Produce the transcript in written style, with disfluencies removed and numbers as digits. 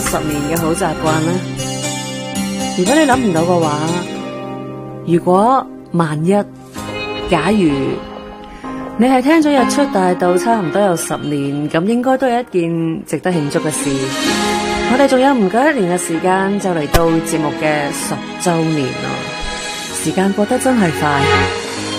10年嘅好習慣呢？如果你諗唔到嘅話，如果萬一假如你係聽咗日出大道差唔多有10年，咁應該都係一件值得慶祝嘅事。我哋仲有唔夠1年嘅時間就嚟到節目嘅10週年咯，時間過得真係快。